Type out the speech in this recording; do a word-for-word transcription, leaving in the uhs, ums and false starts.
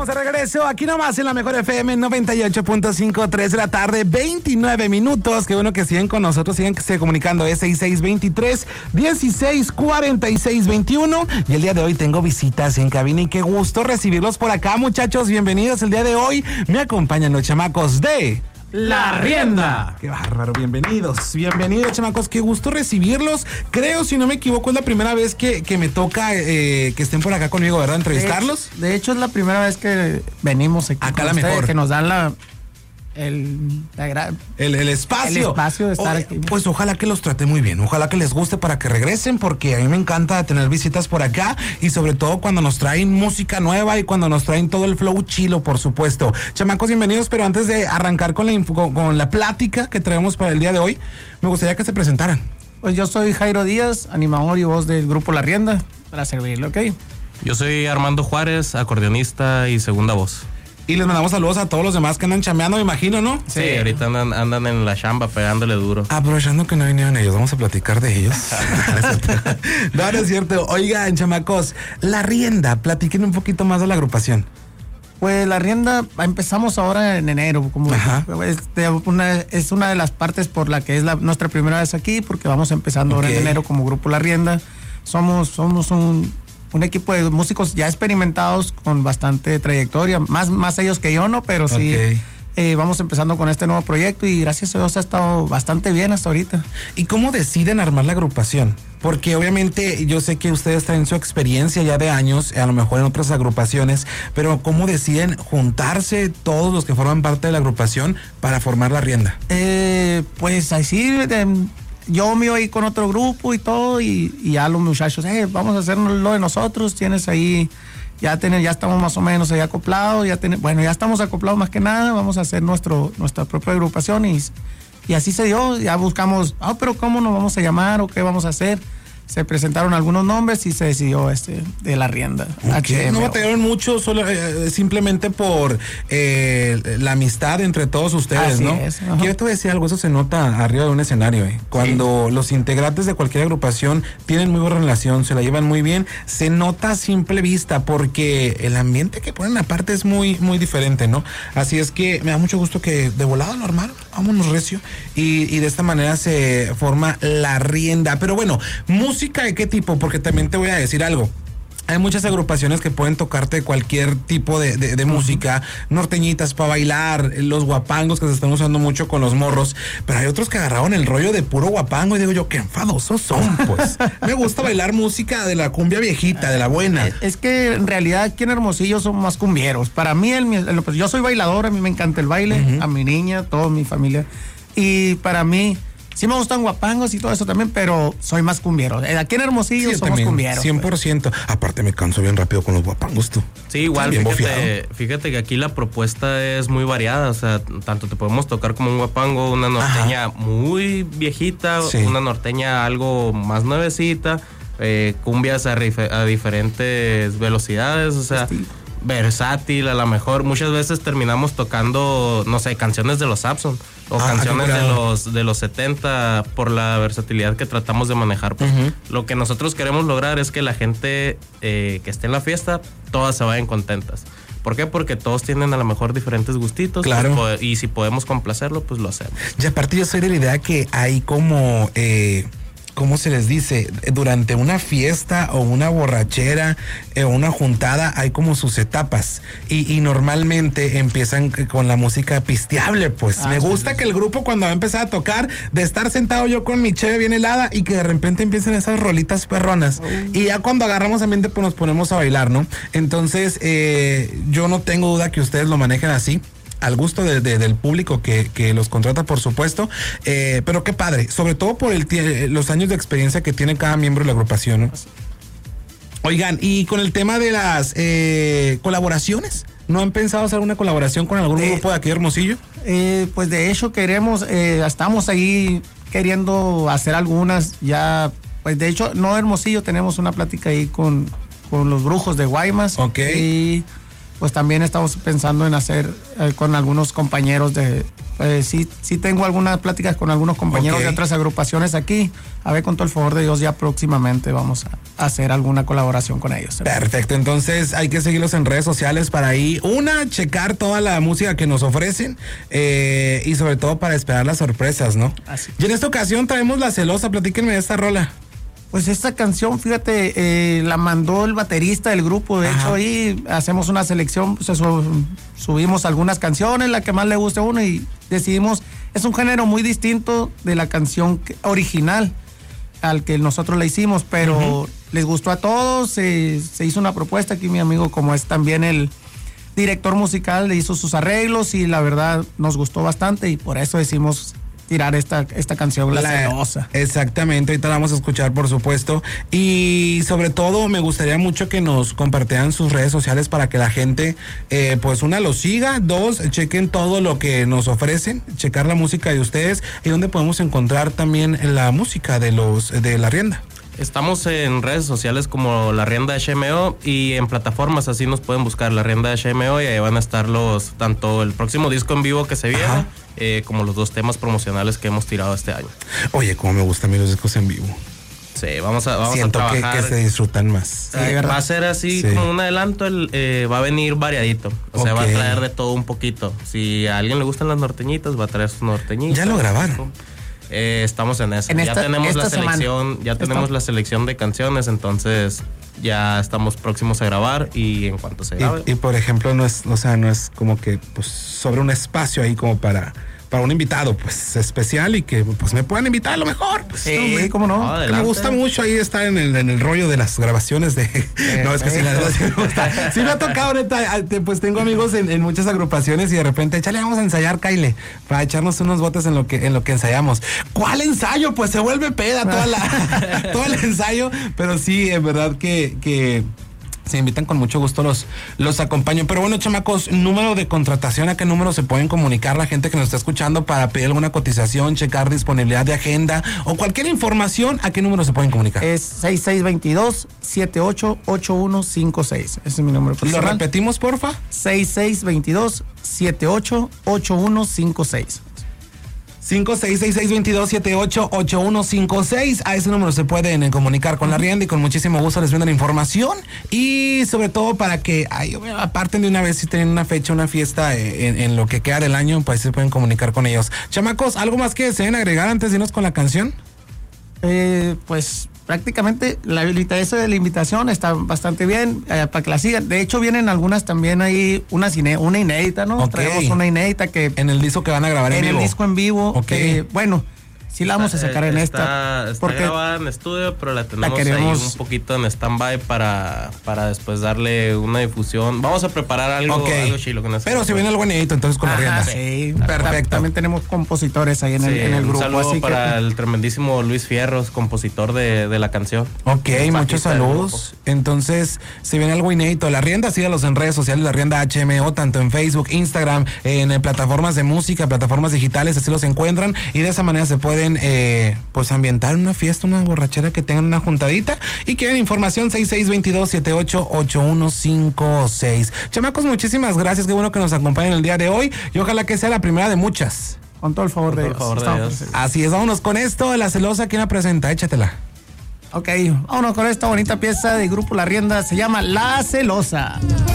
de regreso aquí nomás en la Mejor F M noventa y ocho punto cinco, tres de la tarde, veintinueve minutos. Qué bueno que siguen con nosotros, siguen que se comunicando. Es seis seis veintitrés, dieciséis cuarenta y seis veintiuno. Y el día de hoy tengo visitas en cabina y qué gusto recibirlos por acá, muchachos. Bienvenidos. El día de hoy me acompañan los chamacos de La Rienda. Qué bárbaro, bienvenidos, bienvenidos, chamacos, qué gusto recibirlos. Creo, si no me equivoco, es la primera vez que, que me toca eh, que estén por acá conmigo, ¿verdad? Entrevistarlos. De hecho, de hecho, es la primera vez que venimos aquí acá con la ustedes, mejor. que nos dan la el, la, el, el espacio. El espacio de estar o, aquí. Pues ojalá que los trate muy bien, ojalá que les guste para que regresen, porque a mí me encanta tener visitas por acá y sobre todo cuando nos traen música nueva y cuando nos traen todo el flow chilo, por supuesto. Chamacos, bienvenidos, pero antes de arrancar con la, info, con, con la plática que traemos para el día de hoy, me gustaría que se presentaran. Pues yo soy Jairo Díaz, animador y voz del grupo La Rienda, para servirle, ¿ok? Yo soy Armando Juárez, acordeonista y segunda voz. Y les mandamos saludos a todos los demás que andan chambeando, me imagino, ¿no? Sí, sí, ahorita andan, andan en la chamba pegándole duro. Aprovechando que no vinieron ellos, vamos a platicar de ellos. No, no es cierto. Oigan, chamacos, La Rienda, platiquen un poquito más de la agrupación. Pues La Rienda empezamos ahora en enero, como este, una, es una de las partes por la que es la, nuestra primera vez aquí, porque vamos empezando okay. ahora en enero como grupo La Rienda. Somos, somos un... un equipo de músicos ya experimentados con bastante trayectoria, más, más ellos que yo, ¿no? Pero sí, okay. eh, vamos empezando con este nuevo proyecto y gracias a Dios ha estado bastante bien hasta ahorita. ¿Y cómo deciden armar la agrupación? Porque obviamente yo sé que ustedes traen su experiencia ya de años, a lo mejor en otras agrupaciones, pero ¿cómo deciden juntarse todos los que forman parte de la agrupación para formar La Rienda? Eh, pues así... De, yo me voy con otro grupo y todo, y, y ya los muchachos, eh, vamos a hacerlo de nosotros, tienes ahí, ya tener, ya estamos más o menos ahí acoplados, ya ten, bueno, ya estamos acoplados más que nada, vamos a hacer nuestro, nuestra propia agrupación, y, y así se dio, ya buscamos, ah, pero ¿cómo nos vamos a llamar o qué vamos a hacer? Se presentaron algunos nombres y se decidió este de La Rienda. Okay. No batallaron mucho, solo, eh, simplemente por eh, la amistad entre todos ustedes, así ¿no? Es, quiero te decir algo, eso se nota arriba de un escenario, eh. Cuando sí. los integrantes de cualquier agrupación tienen muy buena relación, se la llevan muy bien, se nota a simple vista, porque el ambiente que ponen aparte es muy, muy diferente, ¿no? Así es que me da mucho gusto que de volado lo armaron, vámonos recio, y, y de esta manera se forma La Rienda. Pero bueno, música ¿Música de qué tipo? Porque también te voy a decir algo. Hay muchas agrupaciones que pueden tocarte cualquier tipo de, de, de uh-huh. música, norteñitas para bailar, los guapangos que se están usando mucho con los morros, pero hay otros que agarraron el rollo de puro guapango y digo yo, qué enfadosos son, pues. Me gusta bailar música de la cumbia viejita, de la buena. Es, es que en realidad aquí en Hermosillo son más cumbieros. Para mí, el, el, pues yo soy bailador, a mí me encanta el baile, uh-huh. a mi niña, toda mi familia, y para mí... Sí me gustan guapangos y todo eso también, pero soy más cumbiero. Aquí en Hermosillo sí, somos también, cumbieros. cien por ciento. Pues. Aparte me canso bien rápido con los guapangos, tú. Sí, igual, fíjate, fíjate que aquí la propuesta es muy variada. O sea, tanto te podemos tocar como un guapango, una norteña Ajá. muy viejita, sí. una norteña algo más nuevecita, eh, cumbias a, a diferentes velocidades, o sea... Sí. versátil, a lo mejor muchas veces terminamos tocando, no sé, canciones de los Sapson o ah, canciones de los de los setenta por la versatilidad que tratamos de manejar. Pues, uh-huh. Lo que nosotros queremos lograr es que la gente eh, que esté en la fiesta, todas se vayan contentas. ¿Por qué? Porque todos tienen a lo mejor diferentes gustitos. Claro. Pues, y si podemos complacerlo, pues lo hacemos. Y aparte yo soy de la idea que hay como... Eh... ¿Cómo se les dice? Durante una fiesta o una borrachera o eh, una juntada hay como sus etapas y, y normalmente empiezan con la música pisteable, pues. Ah, me gusta sí, que el grupo cuando va a empezar a tocar, de estar sentado yo con mi cheve bien helada y que de repente empiecen esas rolitas perronas. Uh. Y ya cuando agarramos ambiente pues nos ponemos a bailar, ¿no? Entonces eh, yo no tengo duda que ustedes lo manejen así. Al gusto de, de, del público que, que los contrata, por supuesto, eh, pero qué padre, sobre todo por el los años de experiencia que tiene cada miembro de la agrupación, ¿no? Oigan, y con el tema de las eh, colaboraciones, ¿no han pensado hacer una colaboración con algún eh, grupo de aquí de Hermosillo? Eh, pues de hecho queremos, eh, estamos ahí queriendo hacer algunas, ya, pues de hecho, no Hermosillo, tenemos una plática ahí con, con los Brujos de Guaymas. Ok. Y pues también estamos pensando en hacer eh, con algunos compañeros de... Eh, sí, sí tengo algunas pláticas con algunos compañeros okay. de otras agrupaciones aquí. A ver, con todo el favor de Dios, ya próximamente vamos a hacer alguna colaboración con ellos. Perfecto, entonces hay que seguirlos en redes sociales para ahí, una, checar toda la música que nos ofrecen eh, y sobre todo para esperar las sorpresas, ¿no? Así. Y en esta ocasión traemos La Celosa, platíquenme de esta rola. Pues esta canción, fíjate, eh, la mandó el baterista del grupo. De Ajá. hecho, ahí hacemos una selección, pues eso, subimos algunas canciones, la que más le guste a uno, y decidimos, es un género muy distinto de la canción original al que nosotros la hicimos, pero uh-huh. les gustó a todos, se, se hizo una propuesta. Aquí mi amigo, como es también el director musical, le hizo sus arreglos y la verdad nos gustó bastante, y por eso decimos tirar esta, esta canción, La, la Celosa. Exactamente, ahorita la vamos a escuchar, por supuesto. Y sobre todo me gustaría mucho que nos compartieran sus redes sociales para que la gente, eh, pues una, los siga, dos, chequen todo lo que nos ofrecen, checar la música de ustedes y donde podemos encontrar también la música de los de La Rienda. Estamos en redes sociales como La Rienda H M O y en plataformas así nos pueden buscar La Rienda H M O y ahí van a estar los, tanto el próximo disco en vivo que se viene, eh, como los dos temas promocionales que hemos tirado este año. Oye, cómo me gustan a mí los discos en vivo. Sí, vamos a, vamos Siento a trabajar. Que, que se disfrutan más. Sí, va a ser así sí. como un adelanto, el, eh, va a venir variadito. O sea, okay. va a traer de todo un poquito. Si a alguien le gustan las norteñitas, va a traer sus norteñitas. Ya lo grabaron. Eh, estamos en eso. En esta, ya tenemos la selección, semana. ya tenemos Está. la selección de canciones, entonces ya estamos próximos a grabar y en cuanto se grabe. Y, y por ejemplo, no es, o sea, no es como que pues sobre un espacio ahí como para para un invitado pues especial y que pues me puedan invitar a lo mejor. Pues, sí, no, cómo no. no me gusta mucho ahí estar en el, en el rollo de las grabaciones de... Eh, no, es que eh. sí, la verdad sí me gusta. Sí me ha tocado ahorita, pues tengo amigos en, en muchas agrupaciones y de repente, échale, vamos a ensayar, Kyle, para echarnos unos botes en lo que en lo que ensayamos. ¿Cuál ensayo? Pues se vuelve peda toda la, todo el ensayo, pero sí, es verdad que... que se invitan con mucho gusto, los, los acompaño. Pero bueno, chamacos, número de contratación, ¿a qué número se pueden comunicar la gente que nos está escuchando para pedir alguna cotización, checar disponibilidad de agenda o cualquier información? ¿A qué número se pueden comunicar? Es seis seis dos dos, siete ocho ocho uno cinco seis. Ese es mi número personal. ¿Lo repetimos, porfa? seis seis dos dos, siete ocho ocho uno cinco seis. cinco seis seis seis dos dos siete ocho ocho uno cinco seis. A ese número se pueden eh, comunicar con La Rienda y con muchísimo gusto les brindan información y sobre todo para que ay, aparten de una vez si tienen una fecha, una fiesta eh, en, en lo que queda del año, pues se pueden comunicar con ellos. Chamacos, ¿algo más que deseen agregar antes de irnos con la canción? Eh, pues prácticamente la esa de la invitación está bastante bien eh, para que la sigan. De hecho vienen algunas también ahí, una, cine, una inédita, ¿no? Okay. Traemos una inédita que... En el disco que van a grabar en, en vivo. En el disco en vivo. Okay. Eh, bueno, sí la vamos a sacar en está, esta. Está porque grabada en estudio, pero la tenemos la queremos... ahí un poquito en stand-by para, para después darle una difusión. Vamos a preparar algo, okay. algo chilo. Que pero si viene algo inédito, entonces con Ajá, La Rienda. Sí, perfecto. También tenemos compositores ahí en, sí, el, en el grupo. Un saludo así para que... el tremendísimo Luis Fierros, compositor de, de la canción. Ok, muchos saludos. Entonces, si viene algo inédito, La Rienda, sígalos en redes sociales, La Rienda H M O, tanto en Facebook, Instagram, en eh, plataformas de música, plataformas digitales, así los encuentran y de esa manera se pueden... Eh, pues ambientar una fiesta, una borrachera, que tengan una juntadita y quieren información seis seis dos dos siete ocho ocho uno cinco seis. Chamacos, muchísimas gracias, qué bueno que nos acompañen el día de hoy y ojalá que sea la primera de muchas. Con todo el favor, de, todo el favor de Dios. Así es, vámonos con esto, La Celosa, ¿quién la presenta? Échatela. Ok, vámonos con esta bonita pieza de grupo La Rienda, se llama La Celosa.